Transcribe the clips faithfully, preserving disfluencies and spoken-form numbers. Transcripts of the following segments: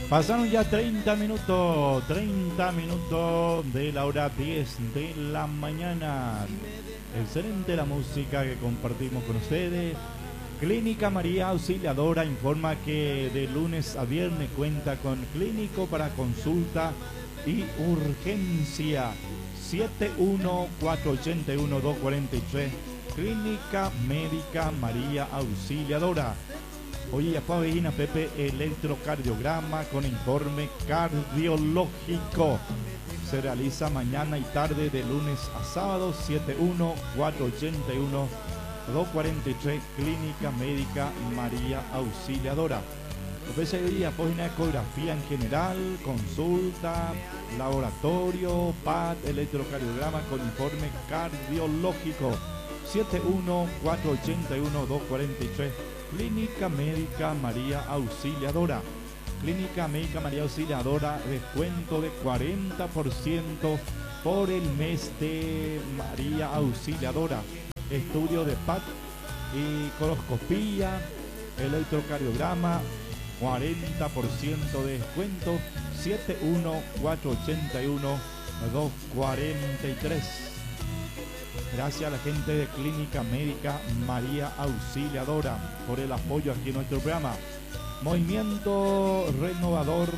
Pasaron ya treinta minutos, treinta minutos de la hora diez de la mañana. Excelente la música que compartimos con ustedes. Clínica María Auxiliadora informa que de lunes a viernes cuenta con clínico para consulta y urgencia. siete uno cuatro ocho uno dos cuatro tres. Clínica Médica María Auxiliadora. Oye, ya fue a Vegina Pepe, electrocardiograma con informe cardiológico. Se realiza mañana y tarde de lunes a sábado. Siete uno cuatro ocho uno dos cuatro tres. Clínica Médica María Auxiliadora. Después hay día, página de ecografía en general, consulta, laboratorio, P A D, electrocardiograma con informe cardiológico. Siete uno cuatro ocho uno dos cuatro tres. Clínica Médica María Auxiliadora. Clínica Médica María Auxiliadora, descuento de cuarenta por ciento por el mes de María Auxiliadora. Estudio de P A D y coloscopía, electrocardiograma, cuarenta por ciento de descuento. Siete uno cuatro ocho uno dos cuatro tres. Gracias a la gente de Clínica Médica María Auxiliadora por el apoyo aquí en nuestro programa. Movimiento Renovador,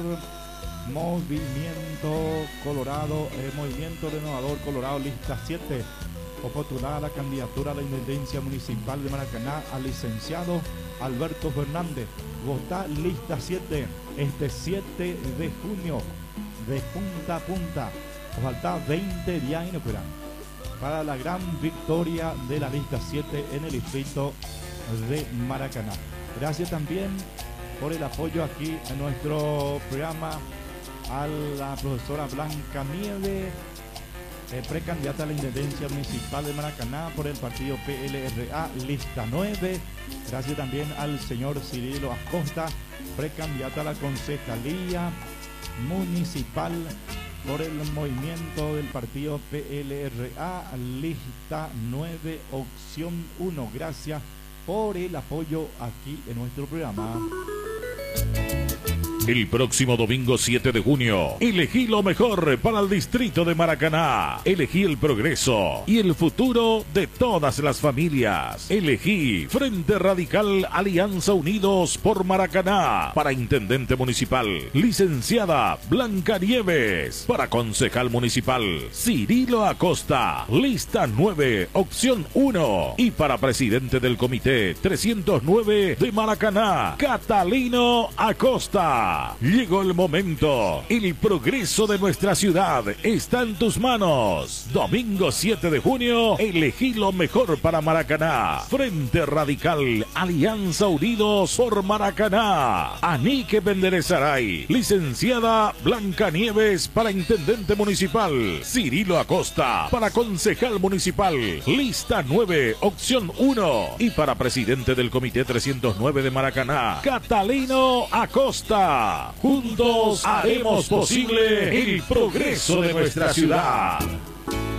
Movimiento Colorado, eh, Movimiento Renovador Colorado, lista siete. O postulada la candidatura a la Intendencia Municipal de Maracaná al licenciado Alberto Fernández. Vota lista siete, este siete de junio, de punta a punta. Nos falta veinte días y no esperan para la gran victoria de la lista siete en el distrito de Maracaná. Gracias también por el apoyo aquí en nuestro programa a la profesora Blanca Nieve, eh, precandidata a la Intendencia Municipal de Maracaná por el partido P L R A, lista nueve. Gracias también al señor Cirilo Acosta, precandidata a la Concejalía Municipal por el movimiento del partido P L R A, lista nueve, opción uno. Gracias por el apoyo aquí en nuestro programa. El próximo domingo siete de junio, elegí lo mejor para el distrito de Maracaná. Elegí el progreso y el futuro de todas las familias. Elegí Frente Radical Alianza Unidos por Maracaná. Para intendente municipal, licenciada Blanca Nieves. Para concejal municipal, Cirilo Acosta. Lista nueve, opción uno. Y para presidente del comité trescientos nueve de Maracaná, Catalino Acosta. Llegó el momento. El progreso de nuestra ciudad está en tus manos. Domingo siete de junio, elegí lo mejor para Maracaná. Frente Radical Alianza Unidos por Maracaná. Anique Penderezaray, licenciada Blanca Nieves para intendente municipal. Cirilo Acosta para concejal municipal. Lista nueve, opción uno. Y para presidente del comité trescientos nueve de Maracaná, Catalino Acosta. Juntos haremos posible el progreso de nuestra ciudad.